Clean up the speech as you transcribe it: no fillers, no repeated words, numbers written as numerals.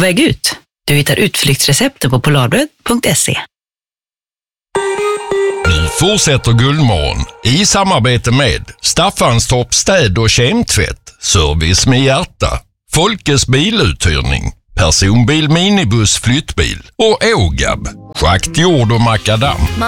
väg ut. Du hittar utflyktsrecepten på polarbröd.se. Nu fortsätter Guldmorgon i samarbete med Staffanstorp städ- och kemtvätt, service med hjärta, Folkes biluthyrning, personbil, minibuss, flyttbil och Ågab, schakt, jord och makadam.